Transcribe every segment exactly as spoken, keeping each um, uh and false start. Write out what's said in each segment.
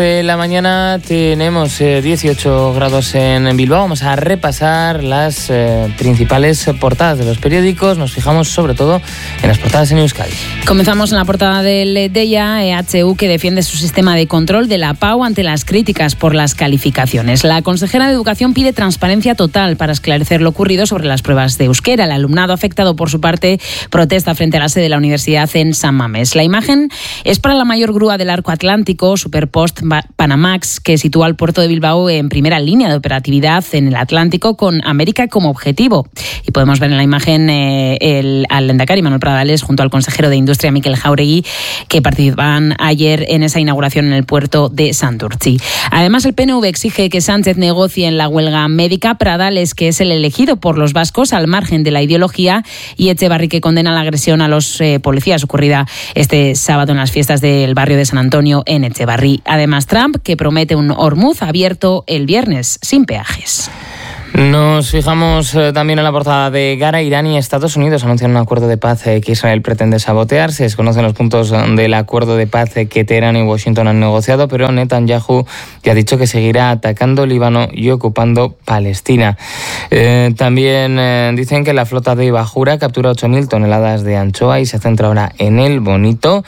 De la mañana tenemos eh, dieciocho grados en Bilbao. Vamos a repasar las eh, principales portadas de los periódicos. Nos fijamos sobre todo en las portadas en Euskadi. Comenzamos en la portada del Deia, E H U, que defiende su sistema de control de la P A U ante las críticas por las calificaciones. La consejera de Educación pide transparencia total para esclarecer lo ocurrido sobre las pruebas de euskera. El alumnado afectado, por su parte, protesta frente a la sede de la universidad en San Mamés. La imagen es para la mayor grúa del arco atlántico, Superpost Panamax, que sitúa al puerto de Bilbao en primera línea de operatividad en el Atlántico, con América como objetivo. Y podemos ver en la imagen eh, el, al lehendakari Manuel Pradales junto al consejero de Industria Mikel Jauregui, que participaban ayer en esa inauguración en el puerto de Santurtzi. Además, el P N V exige que Sánchez negocie en la huelga médica. Pradales, que es el elegido por los vascos al margen de la ideología, y Etxebarri, que condena la agresión a los eh, policías ocurrida este sábado en las fiestas del barrio de San Antonio en Etxebarri. Además, Trump, que promete un Hormuz abierto el viernes sin peajes. Nos fijamos eh, también en la portada de Gara. Irán y Estados Unidos anuncian un acuerdo de paz eh, que Israel pretende sabotear. Se desconocen los puntos del acuerdo de paz eh, que Teherán y Washington han negociado, pero Netanyahu ya ha dicho que seguirá atacando Líbano y ocupando Palestina. Eh, también eh, dicen que la flota de Bajura captura ocho mil toneladas de anchoa y se centra ahora en el bonito.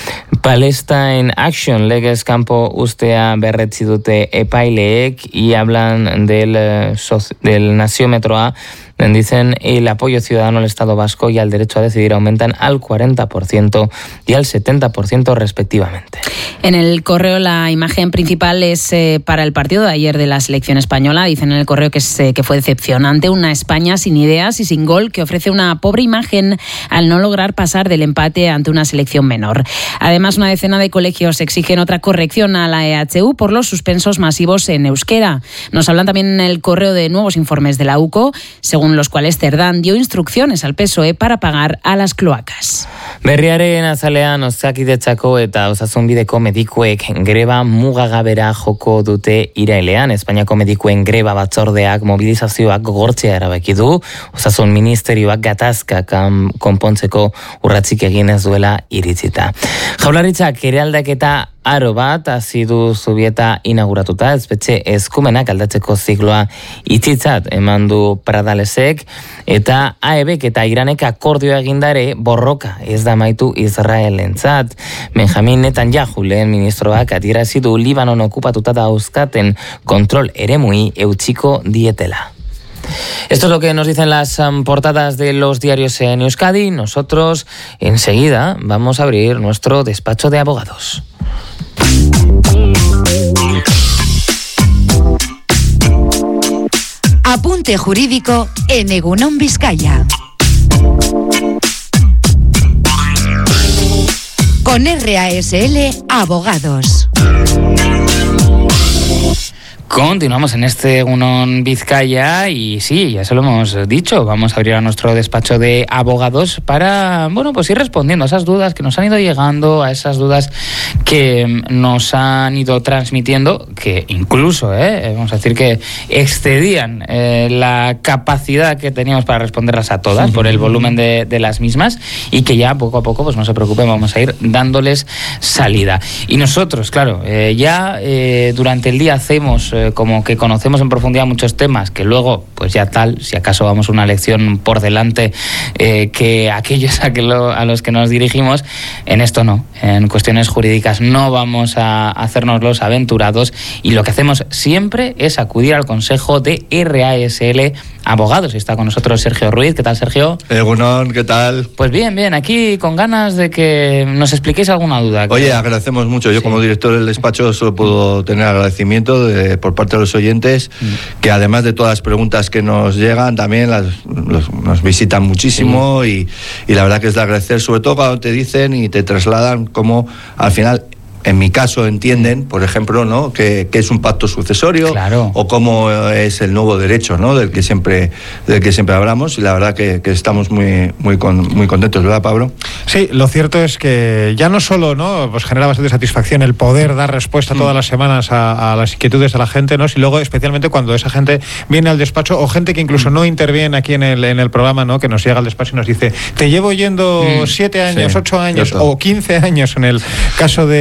Palestine Action, legez kanpo ustea berretsi dute epaileek, y hablan del eh, socio del naziometroa. Dicen el apoyo ciudadano al Estado vasco y al derecho a decidir aumentan al cuarenta por ciento y al setenta por ciento respectivamente. En el Correo la imagen principal es eh, para el partido de ayer de la selección española. Dicen en el Correo que, es, eh, que fue decepcionante, una España sin ideas y sin gol, que ofrece una pobre imagen al no lograr pasar del empate ante una selección menor. Además, una decena de colegios exigen otra corrección a la E H U por los suspensos masivos en euskera. Nos hablan también en el Correo de nuevos informes de la U C O, según los cuales Cerdán dio instrucciones al P S O E para pagar a las cloacas. Berriaren azalean osakidetzako eta osasunbideko medikuek greba mugagabera joko dute irailean. Espainiako medikuen greba batzordeak mobilizazioak gogortzea erabaki du. Osasun ministerioak gatazkak konpontzeko urratzik egin ez duela iritzita. Jaurlaritzak ere aldaketa aro bat hasi du Zubieta inauguratuta. Espetxe eskumenak aldatzeko zikloa itzitzat eman du Pradalesek, eta A E Bek eta Iranek akordioa egindare borroka ez da amaitu Israelentzat. Benjamin Netanyahu lehen ministroak adierazi du Libanon okupatuta dauzkaten kontrol eremui eutsiko dietela. Esto es lo que nos dicen las um, portadas de los diarios en Euskadi. Nosotros enseguida vamos a abrir nuestro despacho de abogados. Apunte jurídico en Egunon Vizcaya. Con R A S L Abogados. Continuamos en este Egunon Vizcaya y sí, ya se lo hemos dicho, vamos a abrir a nuestro despacho de abogados para, bueno, pues ir respondiendo a esas dudas que nos han ido llegando, a esas dudas que nos han ido transmitiendo, que incluso, eh, vamos a decir que excedían eh, la capacidad que teníamos para responderlas a todas por el volumen de, de las mismas, y que ya poco a poco, pues no se preocupen, vamos a ir dándoles salida. Y nosotros, claro, eh, ya eh, durante el día hacemos eh, como que conocemos en profundidad muchos temas que luego, pues ya tal, si acaso vamos una lección por delante eh, que aquellos a, que lo, a los que nos dirigimos. En esto no, en cuestiones jurídicas no vamos a hacernos los aventurados, y lo que hacemos siempre es acudir al consejo de R A S L Abogados. Está con nosotros Sergio Ruiz. ¿Qué tal, Sergio? Egunon, ¿qué tal? Pues bien, bien, aquí con ganas de que nos expliquéis alguna duda. Oye, agradecemos mucho. Yo sí, como director del despacho solo puedo tener agradecimiento de, por parte de los oyentes, mm. que además de todas las preguntas que nos llegan, también las, los, nos visitan muchísimo, sí. y, y la verdad que es de agradecer, sobre todo cuando te dicen y te trasladan cómo al final... En mi caso entienden, por ejemplo, ¿no?, que, que es un pacto sucesorio, claro, o cómo es el nuevo derecho, ¿no?, del que siempre del que siempre hablamos, y la verdad que, que estamos muy muy con, muy contentos, ¿verdad, Pablo? Sí, lo cierto es que ya no solo, ¿no?, pues genera bastante satisfacción el poder dar respuesta todas las semanas a, a las inquietudes de la gente, ¿no?, y luego especialmente cuando esa gente viene al despacho, o gente que incluso no interviene aquí en el en el programa, ¿no?, que nos llega al despacho y nos dice: te llevo yendo mm, siete años, sí, ocho años, cierto, o quince años en el caso de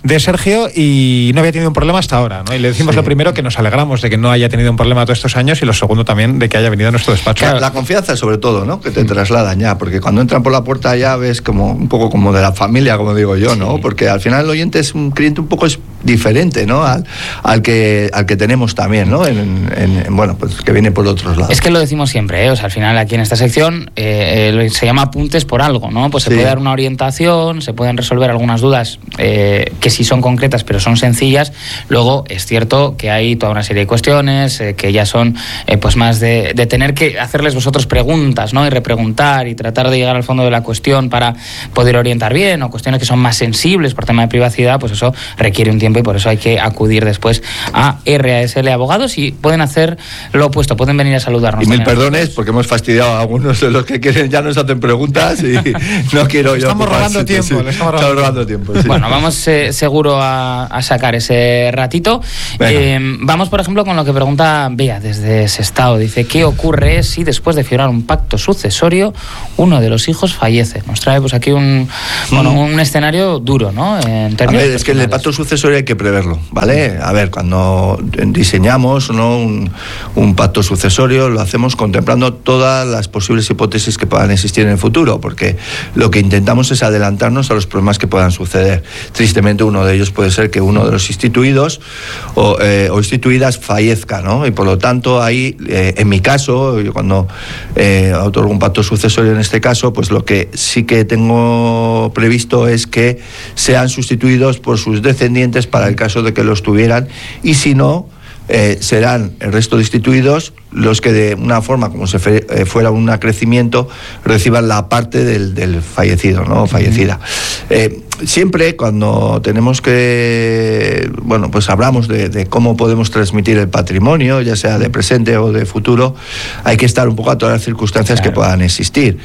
de Sergio y no había tenido un problema hasta ahora, ¿no? Y le decimos sí. Lo primero, que nos alegramos de que no haya tenido un problema todos estos años, y lo segundo también de que haya venido a nuestro despacho. Claro, la confianza sobre todo, ¿no? Que te trasladan ya, porque cuando entran por la puerta ya ves como un poco como de la familia, como digo yo, ¿no? Sí. Porque al final el oyente es un cliente un poco diferente, ¿no? Al, al que al que tenemos también, ¿no? En, en, en, bueno, pues que viene por otros lados. Es que lo decimos siempre, ¿eh? O sea, al final aquí en esta sección eh, eh, se llama apuntes por algo, ¿no? Pues se sí. puede dar una orientación, se pueden resolver algunas dudas eh, que sí son concretas, pero son sencillas. Luego es cierto que hay toda una serie de cuestiones eh, que ya son eh, pues más de, de tener que hacerles vosotros preguntas, ¿no? Y repreguntar y tratar de llegar al fondo de la cuestión para poder orientar bien, o cuestiones que son más sensibles por tema de privacidad, pues eso requiere un tiempo y por eso hay que acudir después a R A S L Abogados, y pueden hacer lo opuesto, pueden venir a saludarnos. Y mil perdones porque hemos fastidiado a algunos de los que quieren, ya nos hacen preguntas y no quiero yo. Estamos robando tiempo, sí. le estamos robando, estamos robando tiempo. Sí. Bueno, vamos eh, seguro a, a sacar ese ratito. Eh, vamos, por ejemplo, con lo que pregunta Bea desde Sestao. Dice, ¿qué ocurre si después de firmar un pacto sucesorio uno de los hijos fallece? Nos trae pues aquí un, bueno, un escenario duro, ¿no? En términos a ver, es que el pacto sucesorio hay que preverlo, ¿vale? A ver, cuando diseñamos, ¿no? un, un pacto sucesorio lo hacemos contemplando todas las posibles hipótesis que puedan existir en el futuro, porque lo que intentamos es adelantarnos a los problemas que puedan suceder. Tristemente, uno de ellos puede ser que uno de los instituidos o, eh, o instituidas fallezca, ¿no? Y por lo tanto, ahí, eh, en mi caso, yo cuando eh, otorgo un pacto sucesorio en este caso, pues lo que sí que tengo previsto es que sean sustituidos por sus descendientes para el caso de que los tuvieran, y si no, eh, serán el resto de instituidos los que de una forma como si fe, eh, fuera un acrecimiento reciban la parte del, del fallecido, ¿no? Fallecida. Eh, siempre cuando tenemos que, bueno, pues hablamos de, de cómo podemos transmitir el patrimonio, ya sea de presente o de futuro, hay que estar un poco a todas las circunstancias claro. que puedan existir.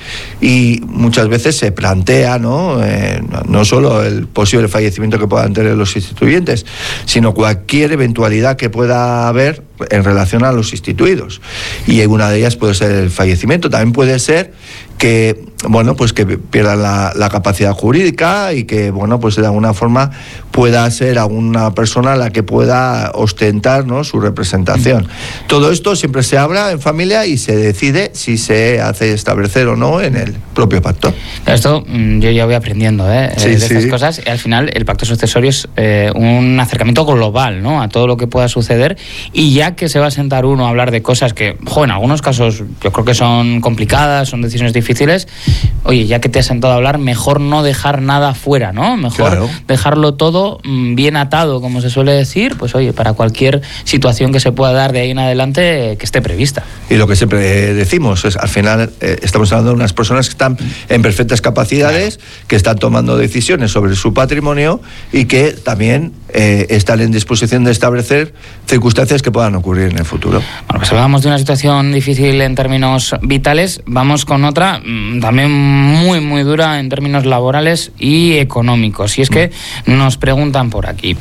Y muchas veces se plantea, ¿no? Eh, no solo el posible fallecimiento que puedan tener los instituyentes, sino cualquier eventualidad que pueda haber en relación a los instituidos. Y una de ellas puede ser el fallecimiento. También puede ser que, bueno, pues que pierdan la, la capacidad jurídica y que, bueno, pues de alguna forma pueda ser alguna persona la que pueda ostentar, ¿no? su representación. Todo esto siempre se habla en familia y se decide si se hace establecer o no en el propio pacto. Esto yo ya voy aprendiendo ¿eh? sí, de sí. estas cosas. Y al final el pacto sucesorio es eh, un acercamiento global, ¿no? A todo lo que pueda suceder, y ya que se va a sentar uno a hablar de cosas que, jo, en algunos casos yo creo que son complicadas, son decisiones difíciles, oye, ya que te has sentado a hablar, mejor no dejar nada fuera, ¿no? Mejor claro. dejarlo todo mmm, bien atado, como se suele decir, pues oye, para cualquier situación que se pueda dar de ahí en adelante, eh, que esté prevista. Y lo que siempre decimos es, al final, eh, estamos hablando de unas personas que están en perfectas capacidades, claro. que están tomando decisiones sobre su patrimonio y que también eh, están en disposición de establecer circunstancias que puedan ocurrir en el futuro. Bueno, pues hablábamos de una situación difícil en términos vitales, vamos con otra también muy, muy dura en términos laborales y económicos. Y es que nos preguntan por aquí.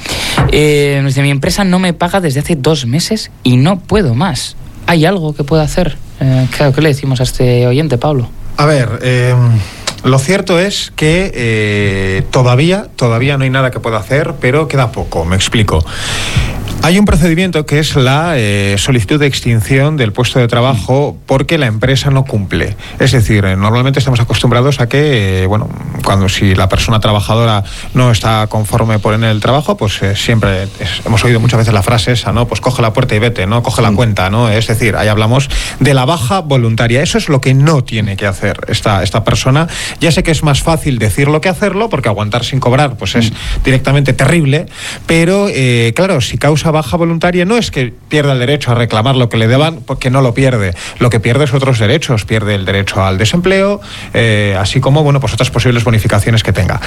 Eh, dice, mi empresa no me paga desde hace dos meses y no puedo más. ¿Hay algo que pueda hacer? Eh, ¿qué, ¿Qué le decimos a este oyente, Pablo? A ver, eh, lo cierto es que eh, todavía, todavía no hay nada que pueda hacer, pero queda poco, me explico. Hay un procedimiento que es la eh, solicitud de extinción del puesto de trabajo porque la empresa no cumple. Es decir, eh, normalmente estamos acostumbrados a que, eh, bueno, cuando si la persona trabajadora no está conforme por en el trabajo, pues eh, siempre es, hemos oído muchas veces la frase esa, ¿no? Pues coge la puerta y vete, ¿no? Coge la cuenta, ¿no? Es decir, ahí hablamos de la baja voluntaria. Eso es lo que no tiene que hacer esta, esta persona. Ya sé que es más fácil decirlo que hacerlo, porque aguantar sin cobrar, pues es directamente terrible, pero, eh, claro, si causa baja voluntaria no es que pierda el derecho a reclamar lo que le deban, porque no lo pierde. Lo que pierde es otros derechos. Pierde el derecho al desempleo, eh, así como, bueno, pues otras posibles bonificaciones que tenga.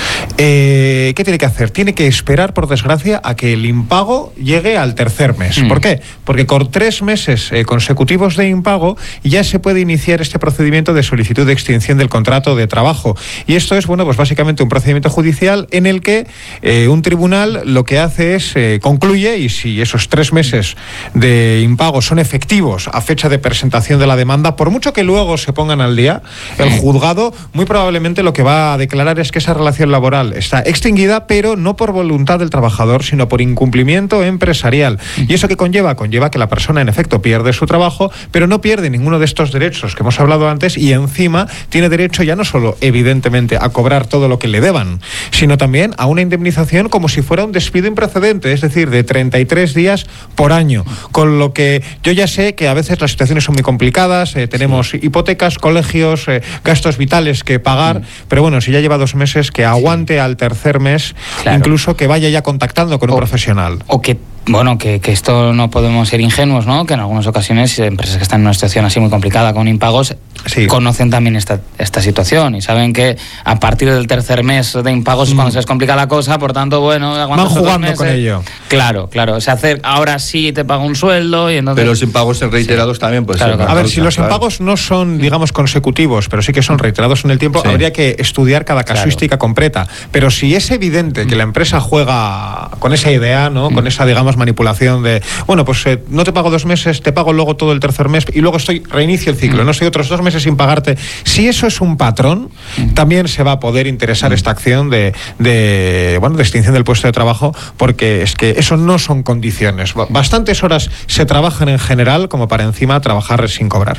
Eh, ¿Qué tiene que hacer? Tiene que esperar, por desgracia, a que el impago llegue al tercer mes. Mm. ¿Por qué? Porque con tres meses eh, consecutivos de impago ya se puede iniciar este procedimiento de solicitud de extinción del contrato de trabajo. Y esto es, bueno, pues básicamente un procedimiento judicial en el que eh, un tribunal lo que hace es eh, concluye, y si si esos tres meses de impago son efectivos a fecha de presentación de la demanda, por mucho que luego se pongan al día, el juzgado muy probablemente lo que va a declarar es que esa relación laboral está extinguida, pero no por voluntad del trabajador, sino por incumplimiento empresarial. ¿Y eso qué conlleva? Conlleva que la persona en efecto pierde su trabajo, pero no pierde ninguno de estos derechos que hemos hablado antes, y encima tiene derecho ya no solo evidentemente a cobrar todo lo que le deban, sino también a una indemnización como si fuera un despido imprecedente, es decir, de treinta y tres días por año. Con lo que yo ya sé que a veces las situaciones son muy complicadas, eh, tenemos sí. hipotecas, colegios, eh, gastos vitales que pagar, mm. pero bueno, si ya lleva dos meses, que aguante sí. al tercer mes, claro. incluso que vaya ya contactando con o, un profesional. O que Bueno, que, que esto no podemos ser ingenuos, ¿no? Que en algunas ocasiones empresas que están en una situación así muy complicada con impagos sí. conocen también esta, esta situación y saben que a partir del tercer mes de impagos mm. es cuando se les complica la cosa, por tanto, bueno, van jugando con ello. Claro, claro. O sea, hacer ahora sí te pago un sueldo y entonces... Pero los impagos reiterados sí. también, pues... Claro, claro. A ver, si los impagos claro. no son, digamos, consecutivos, pero sí que son reiterados en el tiempo, sí. habría que estudiar cada casuística claro. completa. Pero si es evidente que la empresa juega con esa idea, ¿no? Mm. Con esa, digamos, manipulación de, bueno, pues eh, no te pago dos meses, te pago luego todo el tercer mes y luego estoy reinicio el ciclo, mm. no estoy otros dos meses sin pagarte. Si eso es un patrón, mm. también se va a poder interesar mm. esta acción de, de, bueno, de extinción del puesto de trabajo, porque es que eso no son condiciones. Bastantes horas se trabajan en general como para encima trabajar sin cobrar.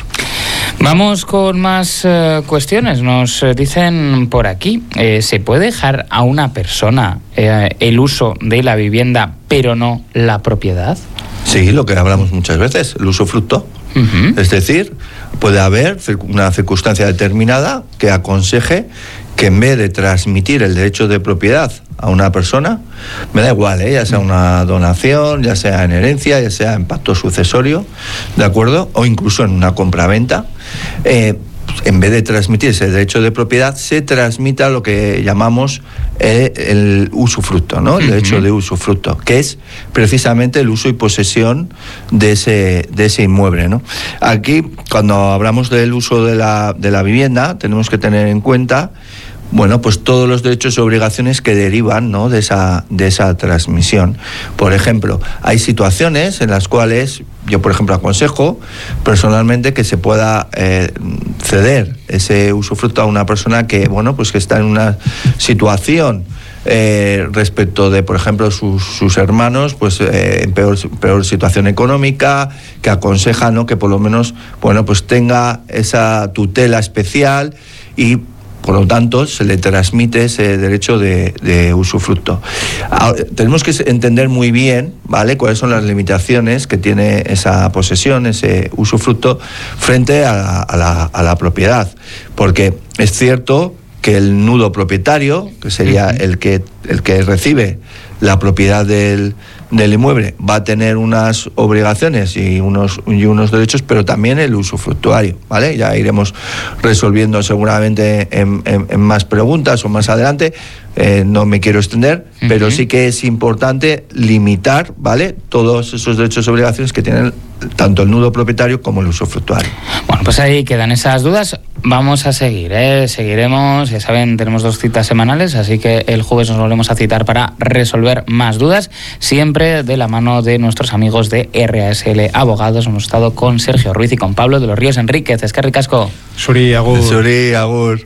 Vamos con más eh, cuestiones. Nos eh, dicen por aquí, eh, ¿se puede dejar a una persona eh, el uso de la vivienda pero no la propiedad? Sí, lo que hablamos muchas veces, el usufructo. Uh-huh. Es decir, puede haber una circunstancia determinada que aconseje que en vez de transmitir el derecho de propiedad a una persona, me da igual, ¿eh? ya sea una donación, ya sea en herencia, ya sea en pacto sucesorio, ¿de acuerdo? O incluso en una compraventa, eh, en vez de transmitir ese derecho de propiedad, se transmita lo que llamamos eh, el usufructo, ¿no? El derecho de usufructo, que es precisamente el uso y posesión de ese, de ese inmueble, ¿no? Aquí, cuando hablamos del uso de la, de la vivienda, tenemos que tener en cuenta, bueno, pues todos los derechos y obligaciones que derivan, ¿no? de esa, de esa transmisión. Por ejemplo, hay situaciones en las cuales yo, por ejemplo, aconsejo personalmente que se pueda eh, ceder ese usufructo a una persona que, bueno, pues que está en una situación eh, respecto de, por ejemplo, sus, sus hermanos, pues eh, en peor, peor situación económica, que aconseja, ¿no? que por lo menos, bueno, pues tenga esa tutela especial y por lo tanto, se le transmite ese derecho de, de usufructo. Ahora, tenemos que entender muy bien, ¿vale?, cuáles son las limitaciones que tiene esa posesión, ese usufructo, frente a la, a la, a la propiedad. Porque es cierto que el nudo propietario, que sería uh-huh. el que, el que recibe la propiedad del, del inmueble, va a tener unas obligaciones y unos, y unos derechos, pero también el usufructuario, ¿vale? Ya iremos resolviendo seguramente en, en, en más preguntas o más adelante. Eh, no me quiero extender, uh-huh. pero sí que es importante limitar, ¿vale?, todos esos derechos y obligaciones que tienen tanto el nudo propietario como el usufructuario. Bueno, pues ahí quedan esas dudas. Vamos a seguir, ¿eh? Seguiremos, ya saben, tenemos dos citas semanales, así que el jueves nos volvemos a citar para resolver más dudas, siempre de la mano de nuestros amigos de R A S L Abogados. Hemos estado con Sergio Ruiz y con Pablo de los Ríos Enríquez. Eskerrik asko. Suri, agur. Suri, agur.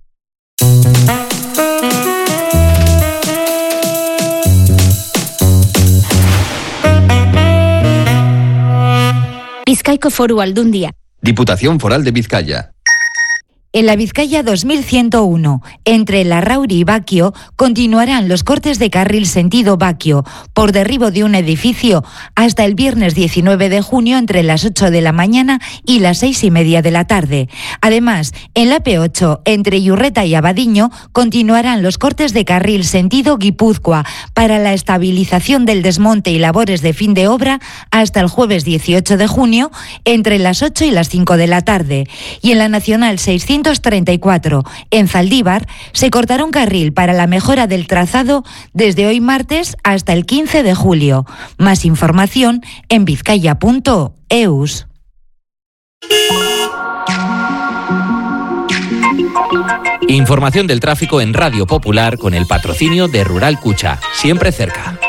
Bizkaiko Foru Aldundia. Diputación Foral de Vizcaya. En la Vizcaya dos mil ciento uno, entre Larrauri y Baquio, continuarán los cortes de carril sentido Baquio por derribo de un edificio hasta el viernes diecinueve de junio entre las ocho de la mañana y las seis y media de la tarde. Además, en la P ocho, entre Iurreta y Abadiño, continuarán los cortes de carril sentido Guipúzcoa para la estabilización del desmonte y labores de fin de obra hasta el jueves dieciocho de junio entre las ocho y las cinco de la tarde. Y en la Nacional seiscientos treinta y cuatro, en Zaldívar, se cortará un carril para la mejora del trazado desde hoy martes hasta el quince de julio. Más información en vizcaya punto eus. Información del tráfico en Radio Popular con el patrocinio de Rural Cucha, siempre cerca.